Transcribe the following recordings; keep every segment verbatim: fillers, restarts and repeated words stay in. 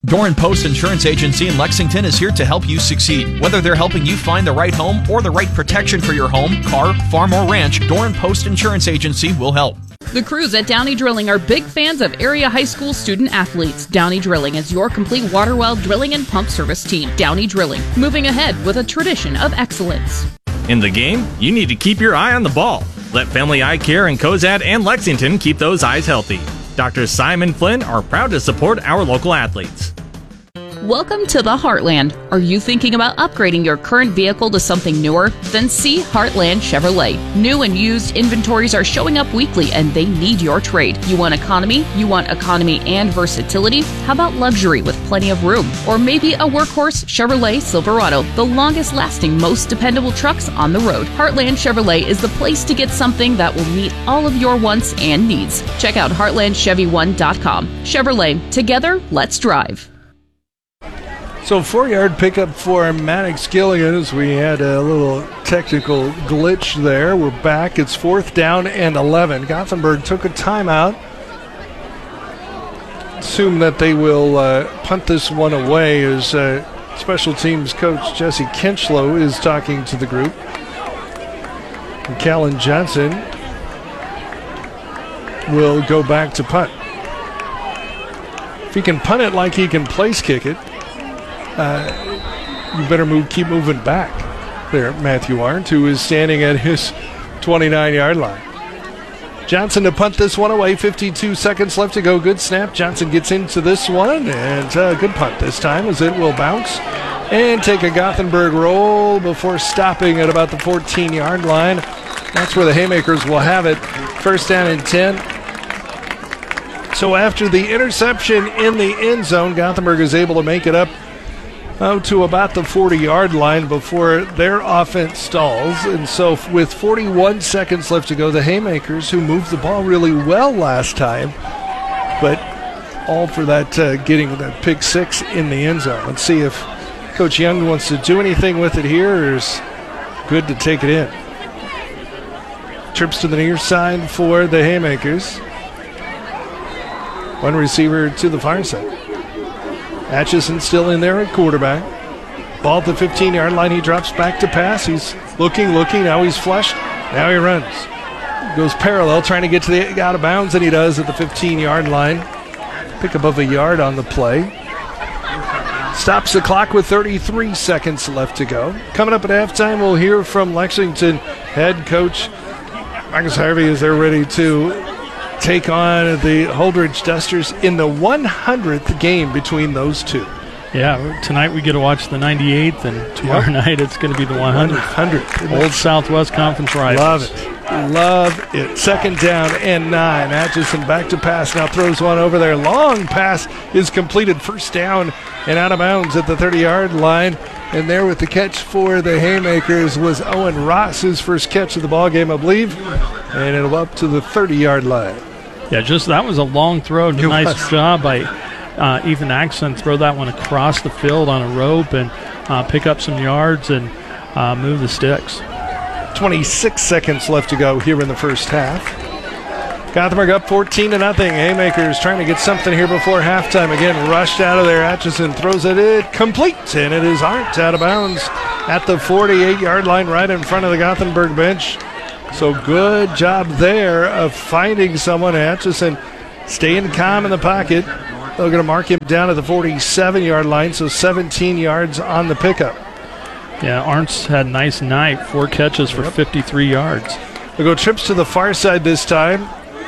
Doran Post Insurance Agency in Lexington is here to help you succeed. Whether they're helping you find the right home or the right protection for your home, car, farm, or ranch, Doran Post Insurance Agency will help. The crews at Downey Drilling are big fans of area high school student athletes. Downey Drilling is your complete water well drilling and pump service team. Downey Drilling, moving ahead with a tradition of excellence. In the game, you need to keep your eye on the ball. Let Family Eye Care in Cozad and Lexington keep those eyes healthy. Doctors Simon Flynn are proud to support our local athletes. Welcome to the Heartland. Are you thinking about upgrading your current vehicle to something newer? Then see Heartland Chevrolet. New and used inventories are showing up weekly and they need your trade. You want economy? You want economy and versatility? How about luxury with plenty of room? Or maybe a workhorse Chevrolet Silverado, the longest lasting, most dependable trucks on the road. Heartland Chevrolet is the place to get something that will meet all of your wants and needs. Check out heartland chevy one dot com. Chevrolet, together, let's drive. So four-yard pickup for Maddox Gilligan as we had a little technical glitch there. We're back. It's fourth down and eleven. Gothenburg took a timeout. Assume that they will uh, punt this one away as uh, special teams coach Jesse Kinchlow is talking to the group. And Callan Johnson will go back to punt. If he can punt it like he can place kick it, Uh, you better move, keep moving back there, Matthew Arndt, who is standing at his twenty-nine-yard line. Johnson to punt this one away, fifty-two seconds left to go. Good snap. Johnson gets into this one, and a uh, good punt this time as it will bounce and take a Gothenburg roll before stopping at about the fourteen-yard line. That's where the Haymakers will have it. First down and ten. So after the interception in the end zone, Gothenburg is able to make it up Oh, to about the forty-yard line before their offense stalls. And so with forty-one seconds left to go, the Haymakers, who moved the ball really well last time, but all for that uh, getting that pick six in the end zone. Let's see if Coach Young wants to do anything with it here or is good to take it in. Trips to the near side for the Haymakers. One receiver to the far side. Atchison still in there at quarterback. Ball at the fifteen-yard line. He drops back to pass. He's looking, looking. Now he's flushed. Now he runs. Goes parallel, trying to get to the out of bounds, and he does at the fifteen-yard line. Pick above a yard on the play. Stops the clock with thirty-three seconds left to go. Coming up at halftime, we'll hear from Lexington head coach Marcus Harvey as they're ready to take on the Holdridge Dusters in the one hundredth game between those two. Yeah, tonight we get to watch the ninety-eighth, and tomorrow yep. night it's going to be the one hundredth. one hundredth. Old Southwest Conference rivals. Love it. Love it. Second down and nine. Atchison back to pass. Now throws one over there. Long pass is completed. First down and out of bounds at the thirty-yard line. And there with the catch for the Haymakers was Owen Ross, his first catch of the ball game, I believe. And it'll up to the thirty-yard line. Yeah, just that was a long throw. It nice was. job by uh, Ethan Axon. Throw that one across the field on a rope and uh, pick up some yards and uh, move the sticks. twenty-six seconds left to go here in the first half. Gothenburg up fourteen to nothing. Haymakers trying to get something here before halftime. Again, rushed out of there. Atchison throws it in complete, and it is Arndt out of bounds at the forty-eight-yard line right in front of the Gothenburg bench. So good job there of finding someone. Atchison staying calm in the pocket. They're going to mark him down at the forty-seven-yard line, so seventeen yards on the pickup. Yeah, Arndt's had a nice night. Four catches for yep. fifty-three yards. They'll go trips to the far side this time.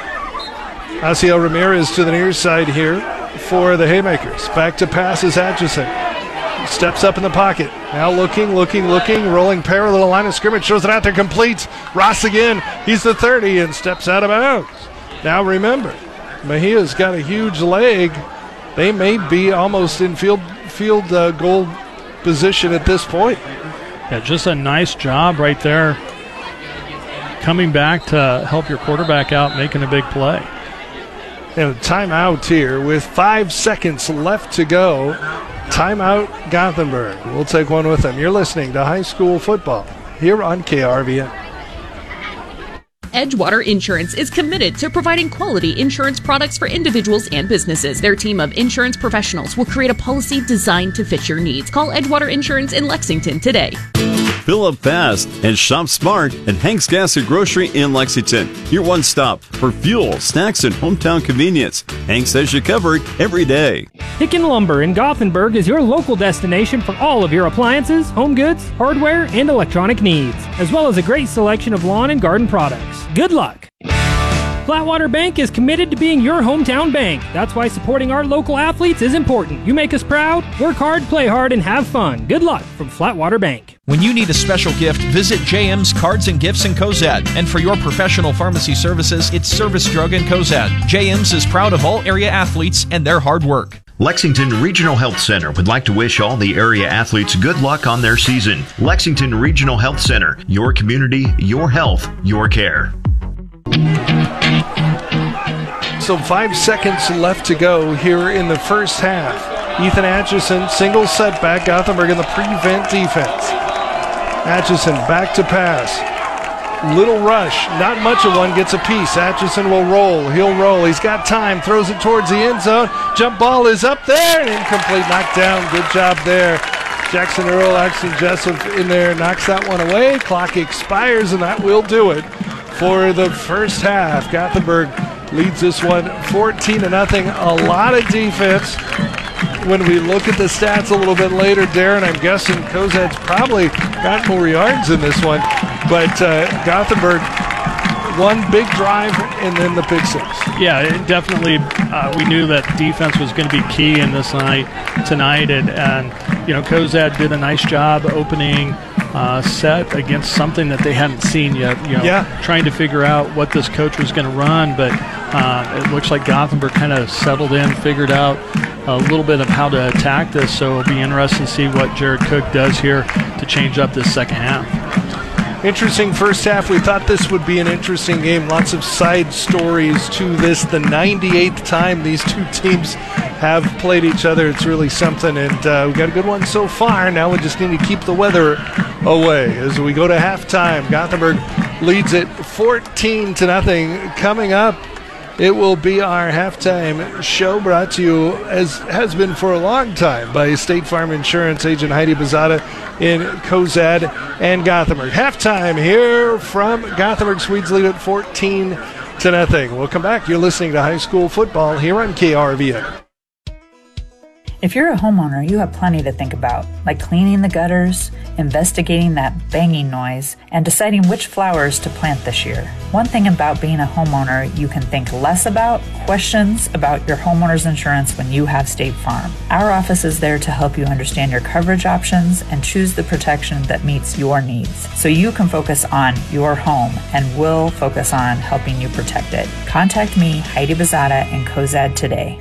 Asiel Ramirez to the near side here for the Haymakers. Back to pass is Atchison. Steps up in the pocket. Now looking, looking, looking, rolling parallel line of scrimmage. Shows it out there complete. Ross again. He's the thirty and steps out of bounds. Now remember, Mejia's got a huge leg. They may be almost in field field uh, goal position at this point. Yeah, just a nice job right there. Coming back to help your quarterback out, making a big play. And a timeout here with five seconds left to go. Timeout Gothenburg. We'll take one with them. You're listening to high school football here on K R V N. Edgewater Insurance is committed to providing quality insurance products for individuals and businesses. Their team of insurance professionals will create a policy designed to fit your needs. Call Edgewater Insurance in Lexington today. Fill up fast and shop smart at Hank's Gas and Grocery in Lexington. Your one stop for fuel, snacks, and hometown convenience. Hank's has you covered every day. Hicken Lumber in Gothenburg is your local destination for all of your appliances, home goods, hardware, and electronic needs, as well as a great selection of lawn and garden products. Good luck! Flatwater Bank is committed to being your hometown bank. That's why supporting our local athletes is important. You make us proud, work hard, play hard, and have fun. Good luck from Flatwater Bank. When you need a special gift, visit J M's Cards and Gifts in Cozad. And for your professional pharmacy services, it's Service Drug in Cozad. J M's is proud of all area athletes and their hard work. Lexington Regional Health Center would like to wish all the area athletes good luck on their season. Lexington Regional Health Center, your community, your health, your care. So five seconds left to go here in the first half. Ethan Atchison, single setback, Gothenburg in the prevent defense. Atchison back to pass. Little rush, not much of one, gets a piece. Atchison will roll, he'll roll, he's got time, throws it towards the end zone. Jump ball is up there, and incomplete, knocked down, good job there. Jackson Earl, Axton Jessup in there, knocks that one away. Clock expires, and that will do it for the first half. Gothenburg leads this one fourteen to nothing. A lot of defense. When we look at the stats a little bit later, Darren, I'm guessing Cozad's probably got more yards in this one. But uh, Gothenburg, one big drive and then the pick six. Yeah, it definitely. Uh, we knew that defense was going to be key in this night tonight, and, and you know, Cozad did a nice job opening uh, set against something that they hadn't seen yet. You know, yeah. Trying to figure out what this coach was going to run, but uh, it looks like Gothenburg kind of settled in, figured out a little bit of how to attack this. So it'll be interesting to see what Jared Cook does here to change up this second half. Interesting first half. We thought this would be an interesting game. Lots of side stories to this. The ninety-eighth time these two teams have played each other. It's really something, and uh, we got a good one so far. Now we just need to keep the weather away as we go to halftime. Gothenburg leads it fourteen to nothing. Coming up, it will be our halftime show, brought to you, as has been for a long time, by State Farm Insurance agent Heidi Bezada in Cozad and Gothenburg. Halftime here from Gothenburg. Swedes lead at fourteen to nothing. We'll come back. You're listening to high school football here on K R V N. If you're a homeowner, you have plenty to think about, like cleaning the gutters, investigating that banging noise, and deciding which flowers to plant this year. One thing about being a homeowner you can think less about: questions about your homeowner's insurance when you have State Farm. Our office is there to help you understand your coverage options and choose the protection that meets your needs, so you can focus on your home, and we'll focus on helping you protect it. Contact me, Heidi Bezada, in Cozad today.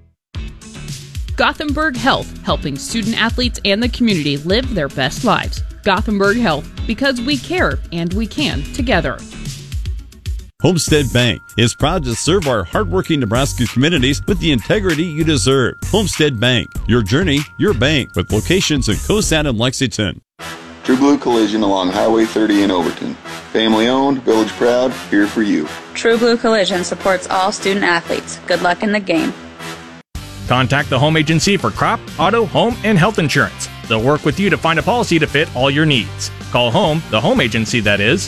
Gothenburg Health, helping student athletes and the community live their best lives. Gothenburg Health, because we care and we can together. Homestead Bank is proud to serve our hardworking Nebraska communities with the integrity you deserve. Homestead Bank, your journey, your bank, with locations in Cozad and Lexington. True Blue Collision along Highway thirty in Overton. Family owned, village proud, here for you. True Blue Collision supports all student athletes. Good luck in the game. Contact the Home Agency for crop, auto, home, and health insurance. They'll work with you to find a policy to fit all your needs. Call home, the Home Agency, that is.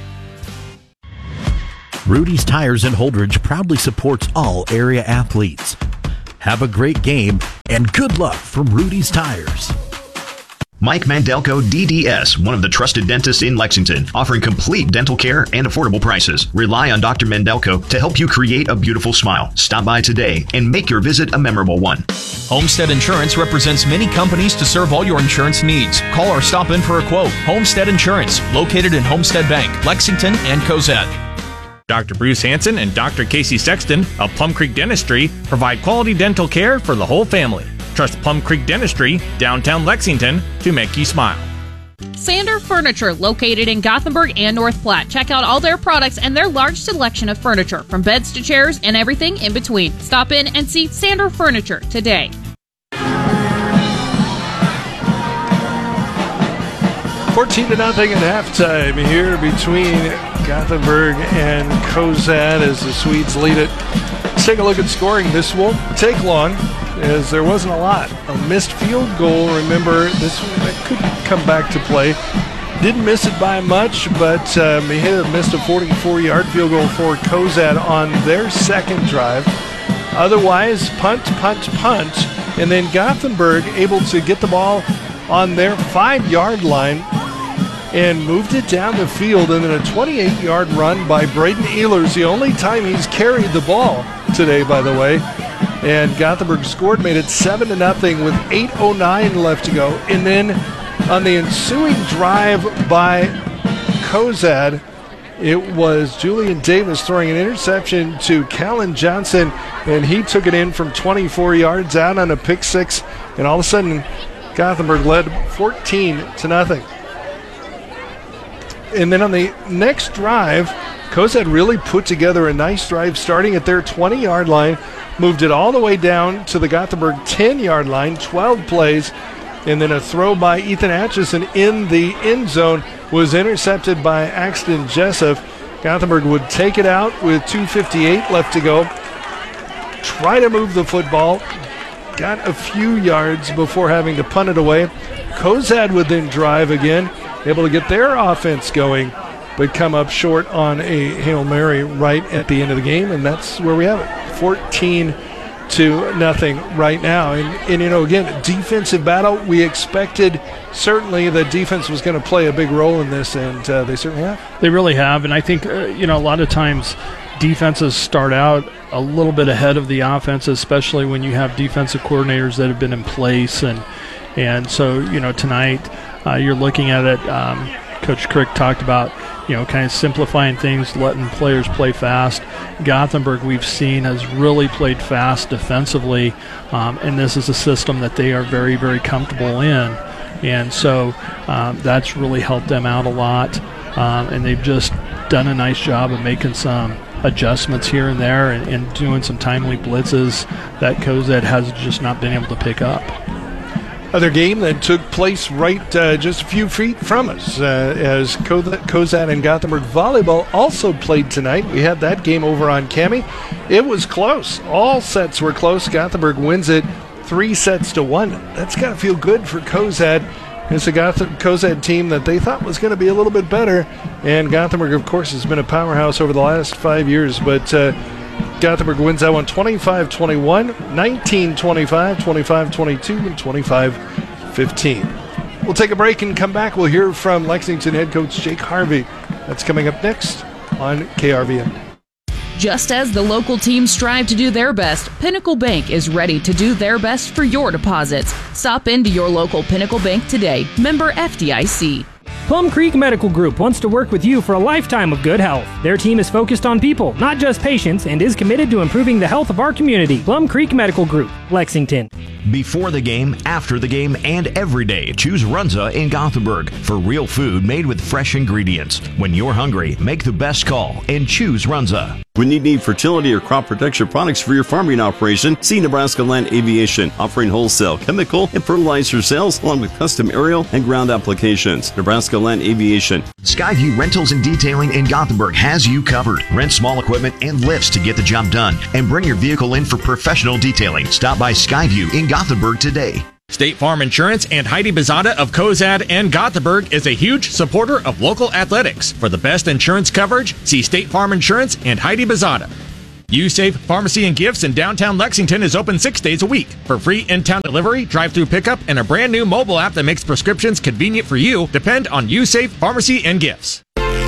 Rudy's Tires in Holdridge proudly supports all area athletes. Have a great game and good luck from Rudy's Tires. Mike Mandelco, D D S, one of the trusted dentists in Lexington, offering complete dental care and affordable prices. Rely on Doctor Mandelco to help you create a beautiful smile. Stop by today and make your visit a memorable one. Homestead Insurance represents many companies to serve all your insurance needs. Call or stop in for a quote. Homestead Insurance, located in Homestead Bank, Lexington, and Cozad. Doctor Bruce Hanson and Doctor Casey Sexton of Plum Creek Dentistry provide quality dental care for the whole family. Trust Plum Creek Dentistry, downtown Lexington, to make you smile. Sander Furniture, located in Gothenburg and North Platte. Check out all their products and their large selection of furniture, from beds to chairs and everything in between. Stop in and see Sander Furniture today. fourteen to nothing at halftime here between Gothenburg and Cozad as the Swedes lead it. Let's take a look at scoring. This won't take long as there wasn't a lot. A missed field goal, remember, this one could come back to play. Didn't miss it by much, but uh, Mejia missed a forty-four-yard field goal for Cozad on their second drive. Otherwise, punt, punt, punt, and then Gothenburg able to get the ball on their five-yard line and moved it down the field, and then a twenty-eight-yard run by Braden Ehlers, the only time he's carried the ball today, by the way. And Gothenburg scored, made it seven to nothing with eight oh nine left to go. And then on the ensuing drive by Cozad, it was Julian Davis throwing an interception to Callan Johnson, and he took it in from twenty-four yards out on a pick six, and all of a sudden Gothenburg led fourteen to nothing. And then on the next drive, Cozad really put together a nice drive starting at their twenty-yard line, moved it all the way down to the Gothenburg ten-yard line, twelve plays, and then a throw by Ethan Atchison in the end zone was intercepted by Axton Jessup. Gothenburg would take it out with two fifty-eight left to go, try to move the football, got a few yards before having to punt it away. Cozad would then drive again, able to get their offense going, but come up short on a Hail Mary right at the end of the game, and that's where we have it, fourteen to nothing right now. And, and you know, again, defensive battle, we expected certainly the defense was going to play a big role in this, and uh, they certainly have. They really have, and I think, uh, you know, a lot of times defenses start out a little bit ahead of the offense, especially when you have defensive coordinators that have been in place, and and so, you know, tonight uh, you're looking at it, um, Coach Crick talked about, you know, kind of simplifying things, letting players play fast. Gothenburg, we've seen, has really played fast defensively, um, and this is a system that they are very, very comfortable in. And so um, that's really helped them out a lot, um, and they've just done a nice job of making some adjustments here and there and, and doing some timely blitzes that Cozad has just not been able to pick up. Other game that took place right uh, just a few feet from us uh, as Cozad and Gothenburg volleyball also played tonight. We had that game over on Cami. It was close. All sets were close. Gothenburg wins it three sets to one. That's got to feel good for Cozad. It's a Goth- Cozad team that they thought was going to be a little bit better, and Gothenburg, of course, has been a powerhouse over the last five years, but uh, Gothenburg wins that one twenty-five twenty-one, nineteen twenty-five, twenty-five twenty-two, and twenty-five fifteen. We'll take a break and come back. We'll hear from Lexington head coach Jake Harvey. That's coming up next on K R V N. Just as the local teams strive to do their best, Pinnacle Bank is ready to do their best for your deposits. Stop into your local Pinnacle Bank today. Member F D I C. Plum Creek Medical Group wants to work with you for a lifetime of good health. Their team is focused on people, not just patients, and is committed to improving the health of our community. Plum Creek Medical Group, Lexington. Before the game, after the game, and every day, choose Runza in Gothenburg for real food made with fresh ingredients. When you're hungry, make the best call and choose Runza. When you need fertility or crop protection products for your farming operation, see Nebraska Land Aviation, offering wholesale chemical and fertilizer sales along with custom aerial and ground applications. Nebraska Land Aviation. Skyview Rentals and Detailing in Gothenburg has you covered. Rent small equipment and lifts to get the job done, and bring your vehicle in for professional detailing. Stop by Skyview in Gothenburg today. State Farm Insurance and Heidi Bezada of Cozad and Gothenburg is a huge supporter of local athletics. For the best insurance coverage, see State Farm Insurance and Heidi Bezada. U-Safe Pharmacy and Gifts in downtown Lexington is open six days a week. For free in-town delivery, drive-through pickup, and a brand new mobile app that makes prescriptions convenient for you, depend on U-Safe Pharmacy and Gifts.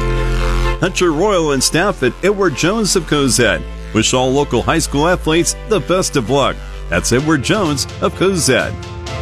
Hunter Royal and staff at Edward Jones of Cozad wish all local high school athletes the best of luck. That's Edward Jones of Cozad.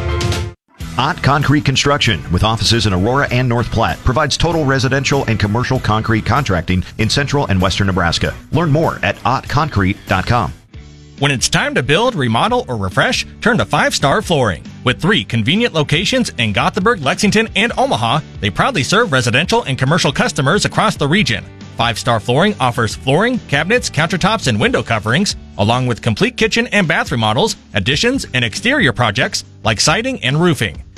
Ott Concrete Construction, with offices in Aurora and North Platte, provides total residential and commercial concrete contracting in central and western Nebraska. Learn more at ott concrete dot com. When it's time to build, remodel, or refresh, turn to Five Star Flooring. With three convenient locations in Gothenburg, Lexington, and Omaha, they proudly serve residential and commercial customers across the region. Five Star Flooring offers flooring, cabinets, countertops, and window coverings, along with complete kitchen and bath remodels, additions, and exterior projects like siding and roofing.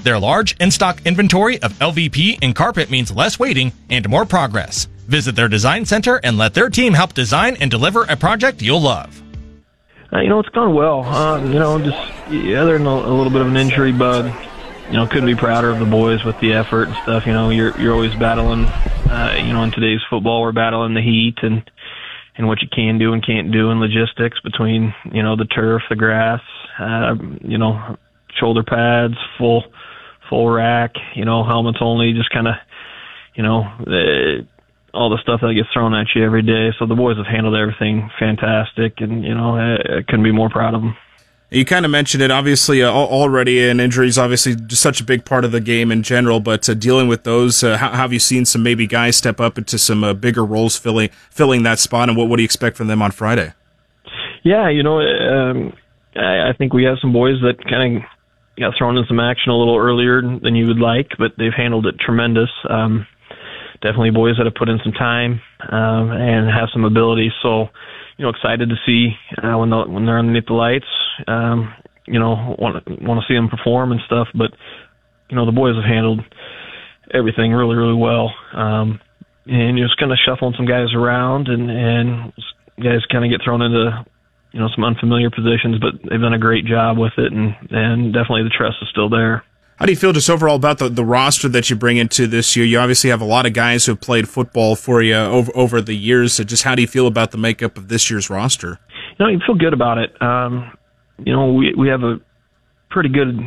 Their large in-stock inventory of L V P and carpet means less waiting and more progress. Visit their design center and let their team help design and deliver a project you'll love. Uh, you know, it's gone well. Uh, you know, just yeah, other than a, a little bit of an injury bug, you know, couldn't be prouder of the boys with the effort and stuff. You know, you're you're always battling. Uh, you know, in today's football, we're battling the heat and and what you can do and can't do in logistics between, you know, the turf, the grass, uh, you know, shoulder pads, full full rack, you know, helmets only, just kind of, you know, uh, all the stuff that gets thrown at you every day. So the boys have handled everything fantastic, and, you know, I, I couldn't be more proud of them. You kind of mentioned it, obviously, uh, already, and injuries, obviously, just such a big part of the game in general, but uh, dealing with those, uh, how, how have you seen some maybe guys step up into some uh, bigger roles filling filling that spot, and what, what do you expect from them on Friday? Yeah, you know, um, I, I think we have some boys that kind of got thrown in some action a little earlier than you would like, but they've handled it tremendous. Um, definitely boys that have put in some time um, and have some ability. So, you know, excited to see uh, when the, when they're underneath the lights. Um, you know, want to want to see them perform and stuff. But you know, the boys have handled everything really, really well. Um, and you're just kind of shuffling some guys around, and and guys kind of get thrown into, you know, some unfamiliar positions, but they've done a great job with it, and, and definitely the trust is still there. How do you feel just overall about the, the roster that you bring into this year? You obviously have a lot of guys who have played football for you over, over the years, so just how do you feel about the makeup of this year's roster? You know, you feel good about it. Um, you know, we we have a pretty good,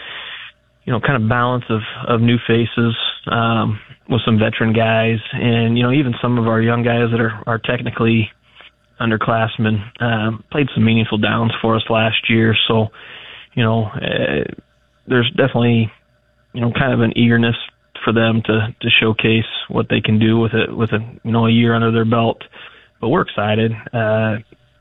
you know, kind of balance of, of new faces um, with some veteran guys, and, you know, even some of our young guys that are, are technically underclassmen um, played some meaningful downs for us last year. So, you know, uh, there's definitely, you know, kind of an eagerness for them to, to showcase what they can do with it, with a, you know, a year under their belt. But we're excited. Uh,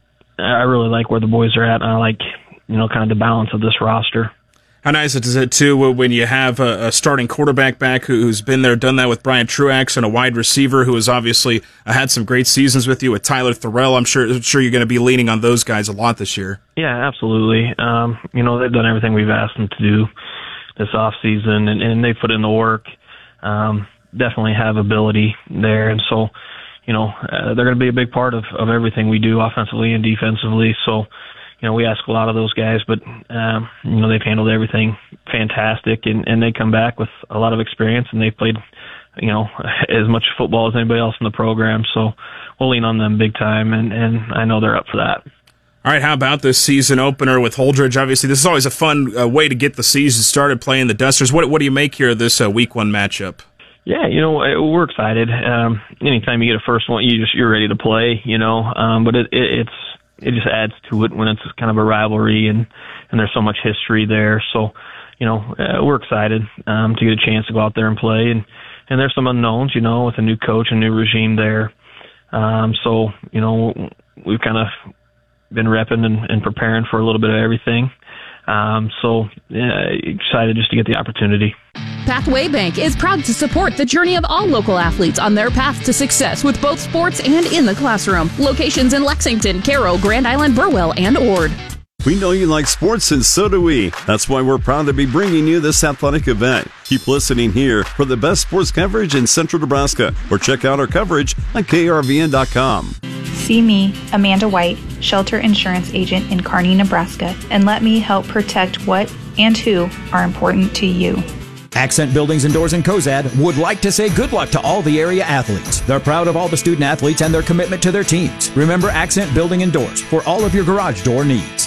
I really like where the boys are at, and I like, you know, kind of the balance of this roster. How nice is it, too, when you have a, a starting quarterback back who's been there, done that with Brian Truax, and a wide receiver who has obviously had some great seasons with you with Tyler Thorell. I'm sure sure you're going to be leaning on those guys a lot this year. Yeah, absolutely. Um, you know, they've done everything we've asked them to do this off season, and, and they put in the work. Um, definitely have ability there, and so, you know, uh, they're going to be a big part of, of everything we do offensively and defensively. So, you know, we ask a lot of those guys, but, um, you know, they've handled everything fantastic, and, and they come back with a lot of experience, and they've played, you know, as much football as anybody else in the program. So we'll lean on them big time, and, and I know they're up for that. All right, how about this season opener with Holdridge? Obviously, this is always a fun uh, way to get the season started, playing the Dusters. What, what do you make here of this uh, week one matchup? Yeah, you know, we're excited. Um, anytime you get a first one, you just, you're ready to play, you know, um, but it, it, it's, it just adds to it when it's kind of a rivalry, and, and there's so much history there. So, you know, uh, we're excited um, to get a chance to go out there and play. And, and there's some unknowns, you know, with a new coach and new regime there. Um, so, you know, we've kind of been repping and, and preparing for a little bit of everything. Um, so, yeah, excited just to get the opportunity. Pathway Bank is proud to support the journey of all local athletes on their path to success with both sports and in the classroom. Locations in Lexington, Caro, Grand Island, Burwell, and Ord. We know you like sports, and so do we. That's why we're proud to be bringing you this athletic event. Keep listening here for the best sports coverage in Central Nebraska, or check out our coverage on K R V N dot com. See me, Amanda White, Shelter Insurance Agent in Kearney, Nebraska, and let me help protect what and who are important to you. Accent Buildings and Doors in Cozad would like to say good luck to all the area athletes. They're proud of all the student athletes and their commitment to their teams. Remember Accent Building and Doors for all of your garage door needs.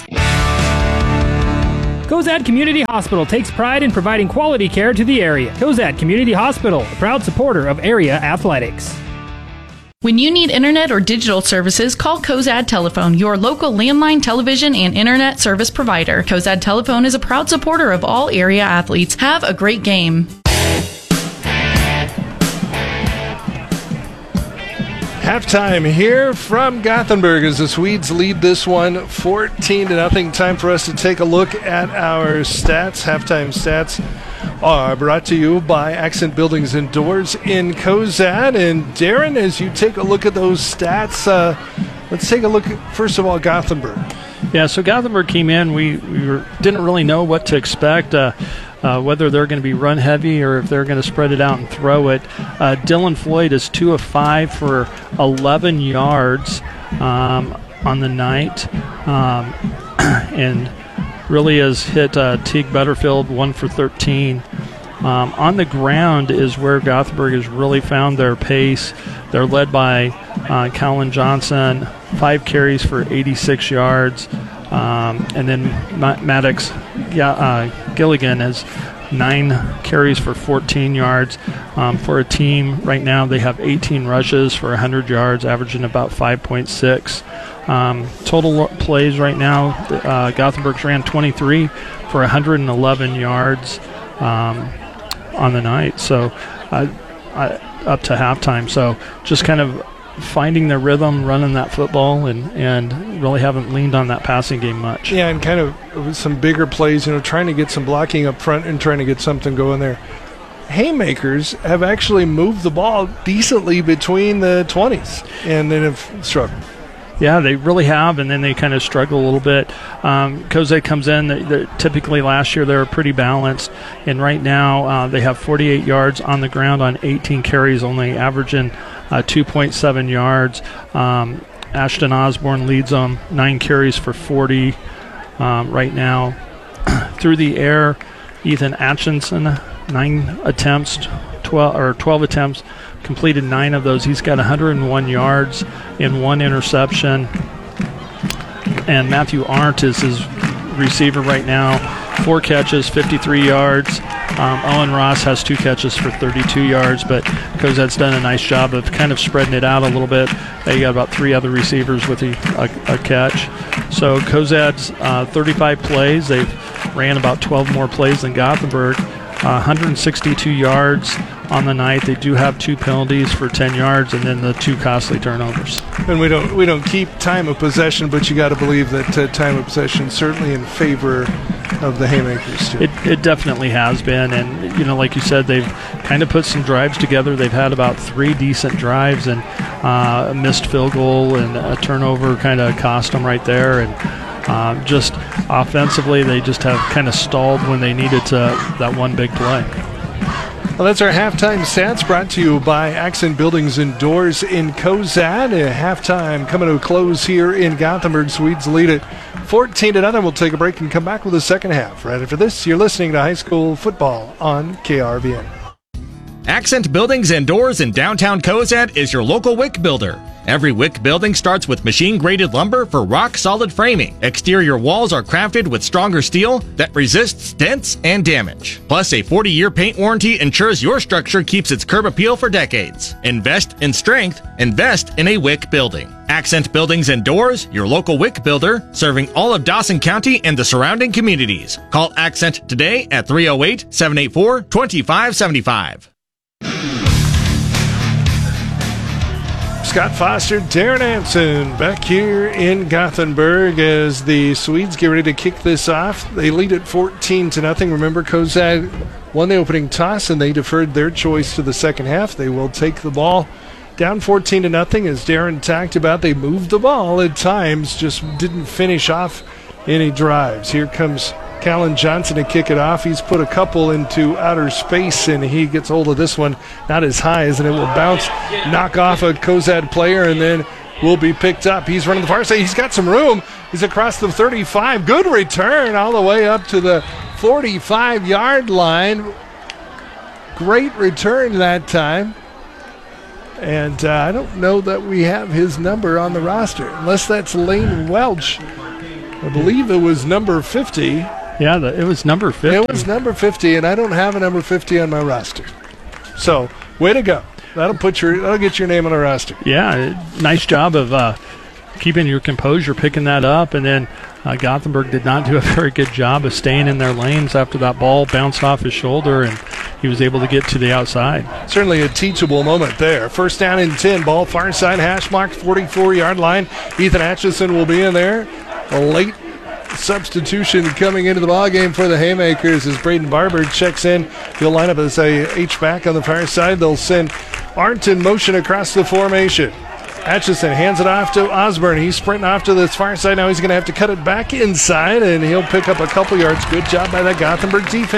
Cozad Community Hospital takes pride in providing quality care to the area. Cozad Community Hospital, a proud supporter of area athletics. When you need internet or digital services, call Cozad Telephone, your local landline, television, and internet service provider. Cozad Telephone is a proud supporter of all area athletes. Have a great game. Halftime here from Gothenburg as the Swedes lead this one fourteen to nothing. Time for us to take a look at our stats. Halftime stats are brought to you by Accent Buildings and Doors in Cozad. And Darren, as you take a look at those stats, uh, let's take a look at, first of all, Gothenburg. Yeah, so Gothenburg came in. We, we were, didn't really know what to expect. Uh, uh, whether they're going to be run heavy or if they're going to spread it out and throw it. Uh, Dylan Floyd is two of five for eleven yards um, on the night, um, and really has hit uh, Teague Butterfield one for thirteen. Um, on the ground is where Gothenburg has really found their pace. They're led by uh, Colin Johnson, five carries for eighty-six yards. Um, and then Ma- Maddox yeah, uh, Gilligan has nine carries for fourteen yards. Um, for a team right now, they have eighteen rushes for one hundred yards, averaging about five point six. Um, total plays right now, uh, Gothenburg's ran twenty-three for one hundred eleven yards um, on the night. So uh, I, up to halftime. So just kind of finding their rhythm, running that football, and, and really haven't leaned on that passing game much. Yeah, and kind of some bigger plays, you know, trying to get some blocking up front and trying to get something going there. Haymakers have actually moved the ball decently between the twenties and then have struggled. Yeah, they really have, and then they kind of struggle a little bit. Um, Cozad comes in, they're, they're, typically last year they were pretty balanced, and right now uh, they have forty-eight yards on the ground on eighteen carries, only averaging uh, two point seven yards. Um, Ashton Osborne leads them, nine carries for forty um, right now. Through the air, Ethan Atchinson, nine attempts, twelve or twelve attempts, completed nine of those. He's got one hundred one yards and one interception. And Matthew Arndt is his receiver right now. Four catches, fifty-three yards. Um, Owen Ross has two catches for thirty-two yards, but Cozad's done a nice job of kind of spreading it out a little bit. They got about three other receivers with a, a, a catch. So Cozad's uh, thirty-five plays. They've ran about twelve more plays than Gothenburg. Uh, one hundred sixty-two yards on the night. They do have two penalties for ten yards, and then the two costly turnovers. And we don't we don't keep time of possession, but you got to believe that uh, time of possession certainly in favor of the Haymakers too. It, it definitely has been, and you know, like you said, they've kind of put some drives together. They've had about three decent drives, and uh, a missed field goal and a turnover kind of cost them right there. And Um, just offensively, they just have kind of stalled when they needed to, that one big play. Well, that's our halftime stats brought to you by Accent Buildings and Doors in Cozad. A halftime coming to a close here in Gothenburg. Swedes lead it fourteen to nothing. We'll take a break and come back with the second half. Right after this, you're listening to high school football on K R V N. Accent Buildings and Doors in downtown Cozad is your local wick builder. Every wick building starts with machine-graded lumber for rock-solid framing. Exterior walls are crafted with stronger steel that resists dents and damage. Plus, a forty-year paint warranty ensures your structure keeps its curb appeal for decades. Invest in strength. Invest in a wick building. Accent Buildings and Doors, your local wick builder, serving all of Dawson County and the surrounding communities. Call Accent today at three oh eight, seven eight four, two five seven five. Scott Foster, Darren Anson back here in Gothenburg as the Swedes get ready to kick this off. They lead at fourteen to nothing. Remember, Cozad won the opening toss and they deferred their choice to the second half. They will take the ball down fourteen to nothing. As Darren talked about, they moved the ball at times, just didn't finish off any drives. Here comes Callan Johnson to kick it off. He's put a couple into outer space, and he gets hold of this one, not as high as, and it will bounce, knock off a Cozad player, and then will be picked up. He's running the far side. He's got some room. He's across the thirty-five. Good return all the way up to the forty-five-yard line. Great return that time. And uh, I don't know that we have his number on the roster, unless that's Lane Welch. I believe it was number fifty. Yeah, the, it was number fifty. It was number fifty, and I don't have a number fifty on my roster. So, way to go. That'll put your that'll get your name on the roster. Yeah, nice job of uh, keeping your composure, picking that up, and then uh, Gothenburg did not do a very good job of staying in their lanes after that ball bounced off his shoulder, and he was able to get to the outside. Certainly a teachable moment there. First down and ten, ball far side, hash mark, forty-four-yard line. Ethan Atchison will be in there. A late substitution coming into the ballgame for the Haymakers as Braden Barber checks in. He'll line up as a H-back on the far side. They'll send Arndt in motion across the formation. Atchison hands it off to Osborne. He's sprinting off to the far side. Now he's going to have to cut it back inside, and he'll pick up a couple yards. Good job by that Gothenburg defense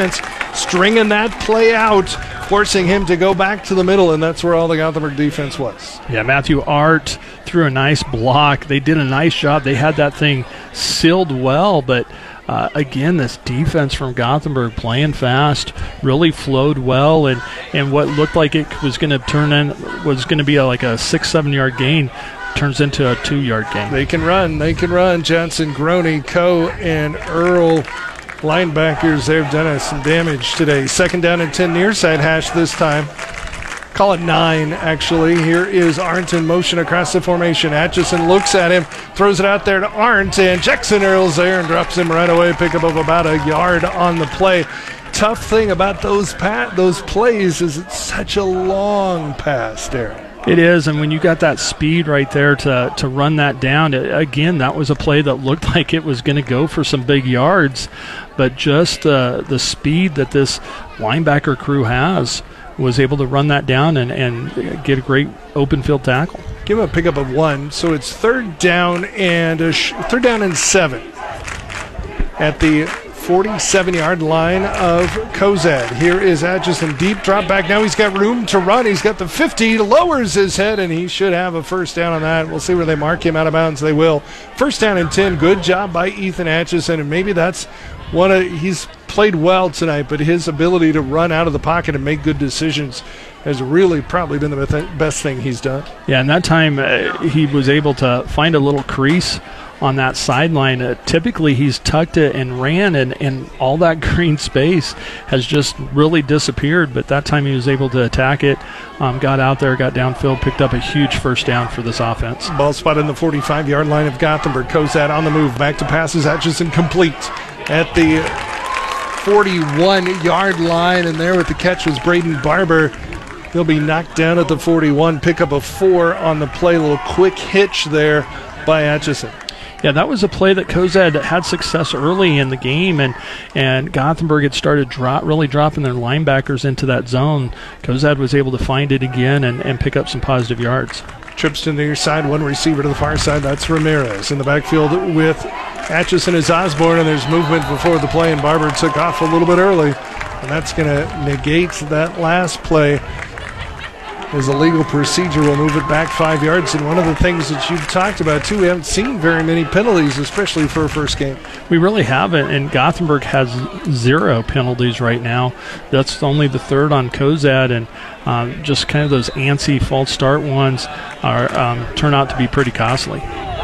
stringing that play out, forcing him to go back to the middle, and that's where all the Gothenburg defense was. Yeah, Matthew Art threw a nice block. They did a nice job. They had that thing sealed well, but uh, again, this defense from Gothenburg playing fast, really flowed well, and, and what looked like it was going to turn in, was going to be a, like a six, seven yard gain, turns into a two-yard gain. They can run. They can run. Johnson, Groney, Coe, and Earl, linebackers, they've done some damage today. Second down and ten near side hash this time. Call it nine, actually. Here is Arndt in motion across the formation. Atchison looks at him, throws it out there to Arndt, and Jackson Earl's there and drops him right away. Pickup of about a yard on the play. Tough thing about those pat those plays is it's such a long pass, Darren. It is, and when you got that speed right there to to run that down, it, again, that was a play that looked like it was going to go for some big yards, but just uh, the speed that this linebacker crew has was able to run that down and, and get a great open field tackle. Give him a pickup of one, so it's third down and a sh- third down and seven at the forty-seven yard line of Cozad. Here is Atchison, deep drop back. Now he's got room to run. He's got the fifty, lowers his head, and he should have a first down on that. We'll see where they mark him out of bounds. They will. First down and ten. Good job by Ethan Atchison, and maybe that's one of, he's played well tonight, but his ability to run out of the pocket and make good decisions has really probably been the best thing he's done. Yeah, and that time uh, he was able to find a little crease on that sideline. Uh, typically he's tucked it and ran, and, and all that green space has just really disappeared, but that time he was able to attack it, um, got out there, got downfield, picked up a huge first down for this offense. Ball spot in the forty-five yard line of Gothenburg. Cozad on the move, back to passes. Atchison complete at the forty-one yard line, and there with the catch was Braden Barber. He'll be knocked down at the forty-one. Pickup of four on the play. A little quick hitch there by Atchison. Yeah, that was a play that Cozad had success early in the game, and, and Gothenburg had started drop, really dropping their linebackers into that zone. Cozad was able to find it again and, and pick up some positive yards. Trips to the near side, one receiver to the far side. That's Ramirez. In the backfield with Atchison is Osborne, and there's movement before the play, and Barber took off a little bit early, and that's going to negate that last play. As a legal procedure, we'll move it back five yards. And one of the things that you've talked about, too, we haven't seen very many penalties, especially for a first game. We really haven't, and Gothenburg has zero penalties right now. That's only the third on Cozad, and um, just kind of those antsy false start ones are um, turn out to be pretty costly.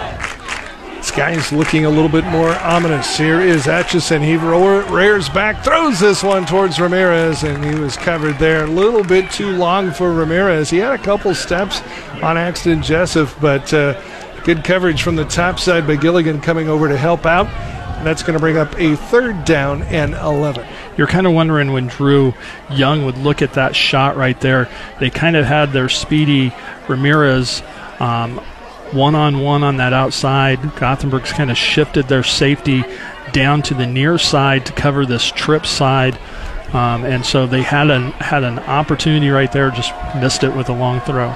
This guy's looking a little bit more ominous. Here is Atchison. He rears back, throws this one towards Ramirez, and he was covered there. A little bit too long for Ramirez. He had a couple steps on Axton Jessup, but uh, good coverage from the top side by Gilligan coming over to help out. And that's going to bring up a third down and eleven. You're kind of wondering when Drew Young would look at that shot right there. They kind of had their speedy Ramirez um, one-on-one on that outside. Gothenburg's kind of shifted their safety down to the near side to cover this trip side, um, and so they had an had an opportunity right there, just missed it with a long throw.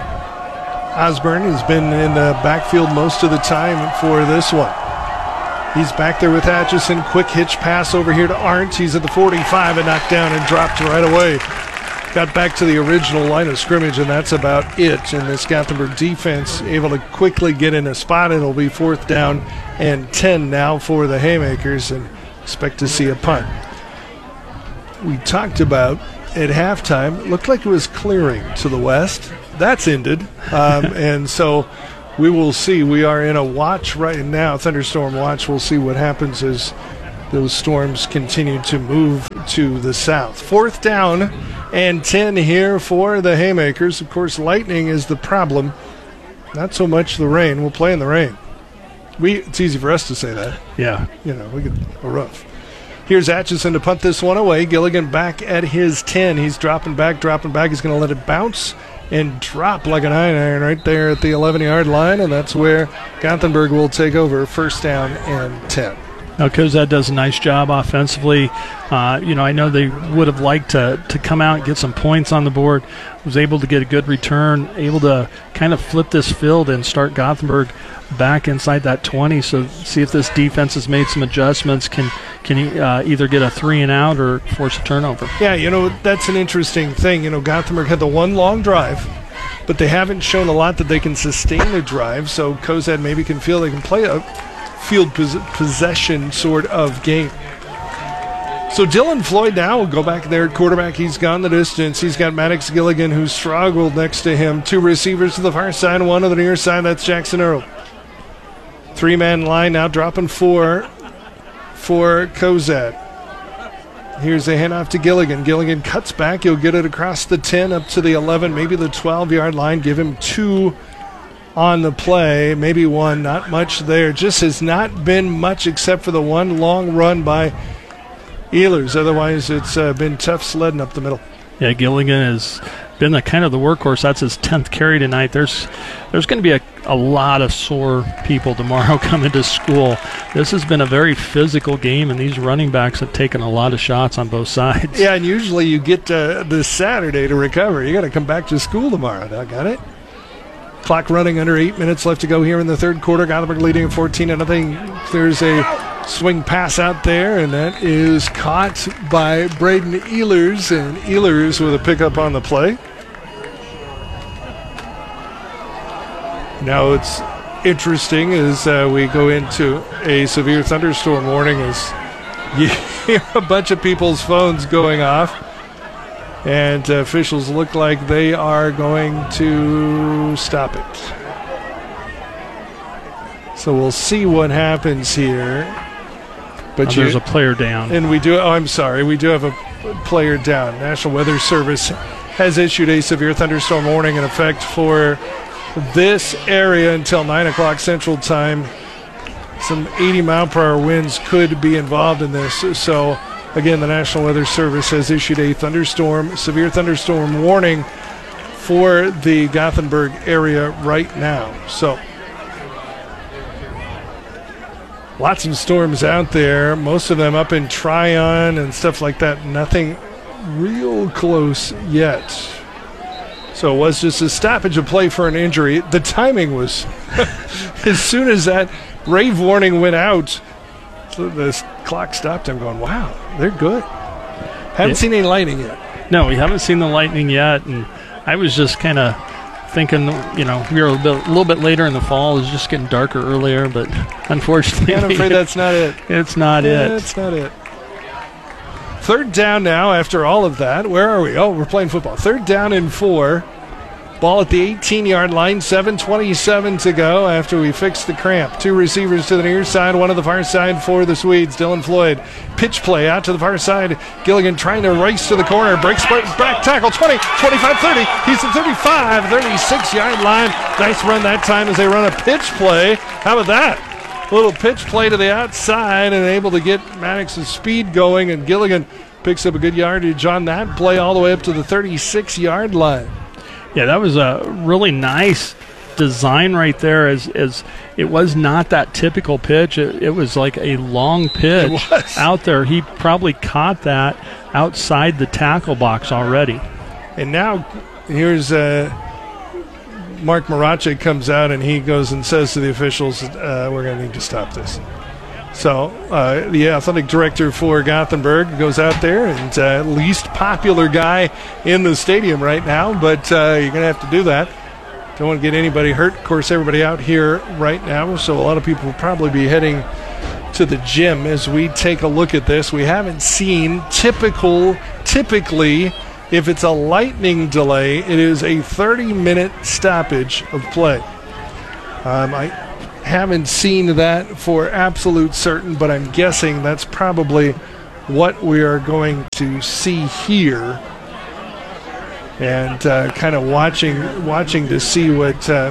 Osborne has been in the backfield most of the time for this one. He's back there with Atchison. Quick hitch pass over here to Arndt. He's at the forty-five and knocked down and dropped right away. Got back to the original line of scrimmage, and that's about it. And this Gothenburg defense able to quickly get in a spot. It'll be fourth down and ten now for the Haymakers, and expect to see a punt. We talked about at halftime, it looked like it was clearing to the west. That's ended. Um, and so we will see. We are in a watch right now, thunderstorm watch. We'll see what happens as those storms continue to move to the south. Fourth down and ten here for the Haymakers. Of course, lightning is the problem, not so much the rain. We'll play in the rain. We It's easy for us to say that. Yeah. You know, we get a rough. Here's Atchison to punt this one away. Gilligan back at his ten. He's dropping back, dropping back. He's going to let it bounce and drop like an iron iron right there at the eleven yard line, and that's where Gothenburg will take over. First down and ten. Now, Cozad does a nice job offensively. Uh, you know, I know they would have liked to, to come out and get some points on the board. Was able to get a good return, able to kind of flip this field and start Gothenburg back inside that twenty. So see if this defense has made some adjustments, can can he uh, either get a three and out or force a turnover. Yeah, you know, that's an interesting thing. You know, Gothenburg had the one long drive, but they haven't shown a lot that they can sustain a drive, so Cozad maybe can feel they can play a field pos- possession sort of game. So Dylan Floyd now will go back there at quarterback. He's gone the distance. He's got Maddox Gilligan, who struggled next to him. Two receivers to the far side, one to the near side. That's Jackson Earl. Three-man line now, dropping four for Cozad. Here's a handoff to Gilligan. Gilligan cuts back. He'll get it across the ten, up to the eleven, maybe the twelve-yard line. Give him two on the play, maybe one. Not much there. Just has not been much except for the one long run by Ehlers. Otherwise, it's uh, been tough sledding up the middle. Yeah, Gilligan has been the kind of the workhorse. That's his tenth carry tonight. There's there's going to be a, a lot of sore people tomorrow coming to school. This has been a very physical game, and these running backs have taken a lot of shots on both sides. Yeah, and usually you get uh, this Saturday to recover. You got to come back to school tomorrow. I got it. Clock running under eight minutes left to go here in the third quarter. Gothenburg leading at fourteen to nothing. There's a swing pass out there, and that is caught by Braden Ehlers, and Ehlers with a pickup on the play. Now it's interesting as uh, we go into a severe thunderstorm warning as you hear a bunch of people's phones going off, and uh, officials look like they are going to stop it. So we'll see what happens here. But oh, you, there's a player down. And we do, oh, I'm sorry, we do have a player down. National Weather Service has issued a severe thunderstorm warning in effect for this area until nine o'clock Central Time. Some eighty mile per hour winds could be involved in this. So, again, the National Weather Service has issued a thunderstorm, severe thunderstorm warning for the Gothenburg area right now. So, lots of storms out there, most of them up in Tryon and stuff like that. Nothing real close yet. So it was just a stoppage of play for an injury. The timing was, as soon as that rave warning went out, so the clock stopped. I'm going, wow, they're good. Haven't yeah. seen any lightning yet. No, we haven't seen the lightning yet, and I was just kind of thinking, you know, we were a, bit, a little bit later in the fall. It was just getting darker earlier, but unfortunately, yeah, I'm afraid that's not it. It's not yeah, it. That's not it. Third down now after all of that. Where are we? Oh, we're playing football. Third down and four. Ball at the eighteen-yard line. seven twenty-seven to go after we fixed the cramp. Two receivers to the near side, one to the far side for the Swedes. Dylan Floyd. Pitch play out to the far side. Gilligan trying to race to the corner. Breaks back tackle. twenty, twenty-five, thirty. He's at thirty-five, thirty-six-yard line. Nice run that time as they run a pitch play. How about that? Little pitch play to the outside and able to get Maddox's speed going, and Gilligan picks up a good yardage on that play all the way up to the thirty-six-yard line. Yeah, that was a really nice design right there, as, as it was not that typical pitch. It, it was like a long pitch out there. He probably caught that outside the tackle box already. And now here's uh, Mark Maracek comes out, and he goes and says to the officials, uh, we're going to need to stop this. So uh, the athletic director for Gothenburg goes out there, and uh, least popular guy in the stadium right now, but uh, you're going to have to do that. Don't want to get anybody hurt. Of course, everybody out here right now, so a lot of people will probably be heading to the gym as we take a look at this. We haven't seen typical, typically, if it's a lightning delay, it is a thirty-minute stoppage of play. Um, I haven't seen that for absolute certain, but I'm guessing that's probably what we are going to see here. And uh, kind of watching watching to see what uh,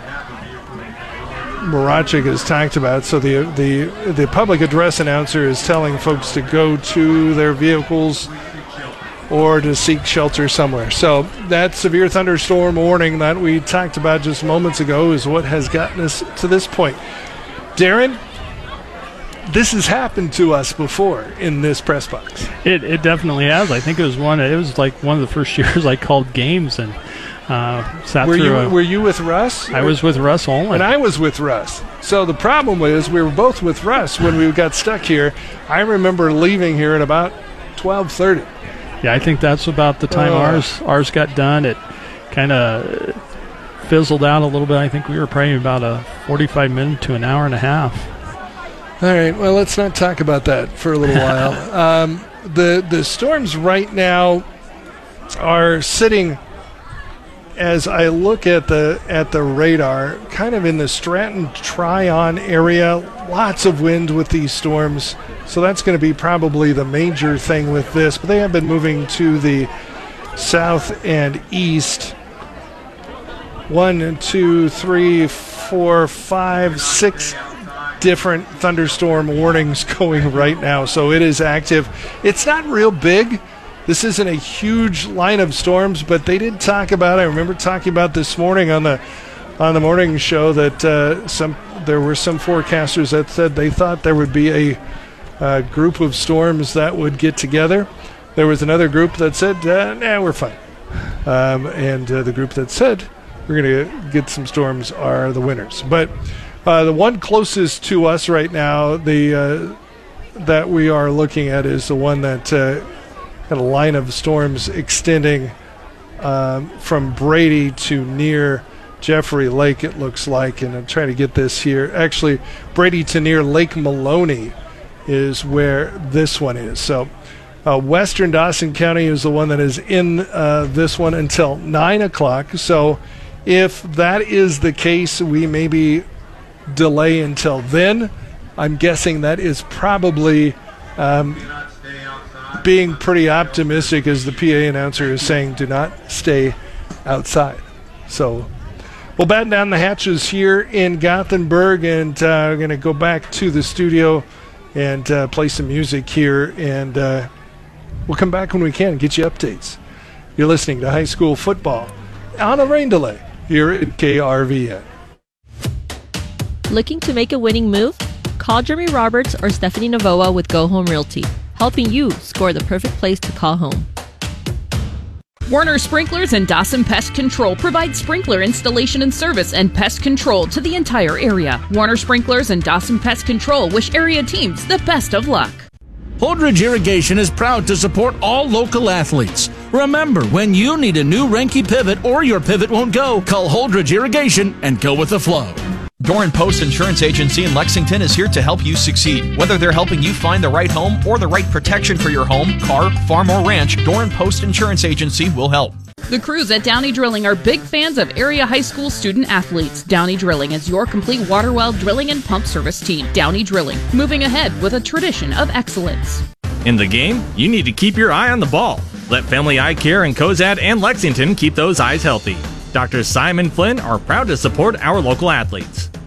Maracek has talked about. So the, the, the public address announcer is telling folks to go to their vehicles or to seek shelter somewhere. So that severe thunderstorm warning that we talked about just moments ago is what has gotten us to this point. Darren, this has happened to us before in this press box. It it definitely has. I think it was one. It was like one of the first years I called games, and Uh, sat were through you a, were you with Russ? I was with Russ Olin. And I was with Russ. So the problem was we were both with Russ when we got stuck here. I remember leaving here at about twelve thirty. Yeah, I think that's about the time uh, ours ours got done. It kind of fizzled out a little bit. I think we were probably about a forty-five minute to an hour and a half. All right, well, let's not talk about that for a little while. Um, the the storms right now are sitting, as I look at the at the radar, kind of in the Stratton Tryon area. Lots of wind with these storms, so that's going to be probably the major thing with this. But they have been moving to the south and east. One, two, three, four, five, six different thunderstorm warnings going right now, so it is active. It's not real big. This isn't a huge line of storms, but they did talk about, I remember talking about this morning on the on the morning show that uh, some there were some forecasters that said they thought there would be a uh, group of storms that would get together. There was another group that said, uh, nah, we're fine. Um, and uh, the group that said we're going to get some storms are the winners. But Uh, the one closest to us right now, the uh, that we are looking at, is the one that uh, had a line of storms extending um, from Brady to near Jeffrey Lake, it looks like. And I'm trying to get this here. Actually, Brady to near Lake Maloney is where this one is. So uh, western Dawson County is the one that is in uh, this one until nine o'clock. So if that is the case, we may be delay until then. I'm guessing that is probably um, being pretty optimistic, as the P A announcer is saying, do not stay outside. So we'll batten down the hatches here in Gothenburg, and uh, we're going to go back to the studio and uh, play some music here, and uh, we'll come back when we can and get you updates. You're listening to high school football on a rain delay here at K R V N. Looking to make a winning move? Call Jeremy Roberts or Stephanie Navoa with Go Home Realty, helping you score the perfect place to call home. Warner Sprinklers and Dawson Pest Control provide sprinkler installation and service and pest control to the entire area. Warner Sprinklers and Dawson Pest Control wish area teams the best of luck. Holdridge Irrigation is proud to support all local athletes. Remember, when you need a new Renke pivot or your pivot won't go, call Holdridge Irrigation and go with the flow. Doran Post Insurance Agency in Lexington is here to help you succeed. Whether they're helping you find the right home or the right protection for your home, car, farm, or ranch, Doran Post Insurance Agency will help. The crews at Downey Drilling are big fans of area high school student athletes. Downey Drilling is your complete water well drilling and pump service team. Downey Drilling, moving ahead with a tradition of excellence. In the game, you need to keep your eye on the ball. Let Family Eye Care in Cozad and Lexington keep those eyes healthy. Doctors Simon Flynn are proud to support our local athletes.